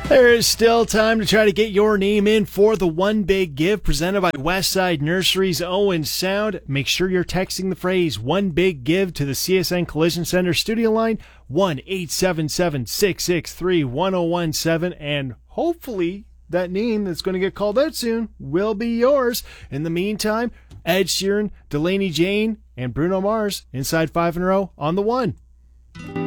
There is still time to try to get your name in for the One Big Give presented by Westside Nurseries Owen Sound. Make sure you're texting the phrase One Big Give to the CSN Collision Center studio line 1-877-663-1017, and hopefully that name that's going to get called out soon will be yours. In the meantime, Ed Sheeran, Delaney Jane, and Bruno Mars inside 5 in a row on the One.